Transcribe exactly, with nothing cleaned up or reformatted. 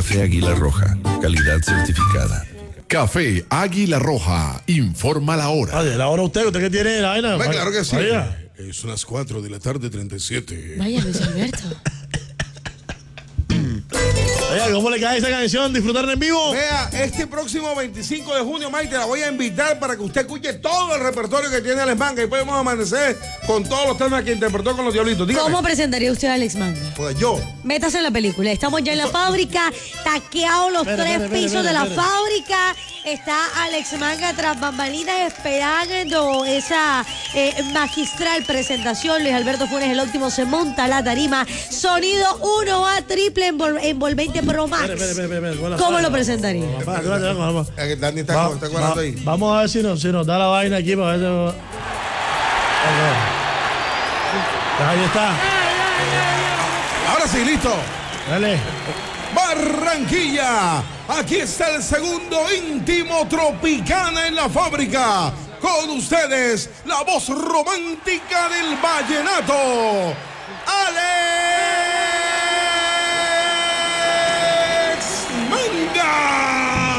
Café Águila Roja, calidad certificada. Café Águila Roja, informa la hora. Oye, la hora usted, ¿usted qué tiene la vaina? Ay, claro que sí. Vaya. Eh, son las cuatro de la tarde, treinta y siete. Vaya, Luis Alberto. Oiga, ¿cómo le cae esa canción? ¿Disfrutarla en vivo? Vea, este próximo veinticinco de junio, Mike, te la voy a invitar para que usted escuche todo el repertorio que tiene Alex Manga y podemos amanecer con todos los temas que interpretó con los Diablitos. Dígame. ¿Cómo presentaría usted a Alex Manga? Pues yo. Métase en la película. Estamos ya en la fábrica, taqueados los Espera, tres espera, espera, pisos de espera, la espera. fábrica. Está Alex Manga tras bambalinas esperando esa eh, magistral presentación. Luis Alberto Funes, el último, se monta a la tarima. Sonido uno A triple envol- envolvente Pro Max. Espera, espera, espera, espera, espera. ¿Cómo lo presentaría? Papá, espérate, vamos, vamos. Eh, que Dani está, Va- está guardando va- ahí. Vamos a ver si nos, si nos da la vaina aquí para ver si- Ahí está. Ahora sí, listo. Dale. Barranquilla. Aquí está el segundo íntimo Tropicana en la fábrica. Con ustedes, la voz romántica del vallenato, Ale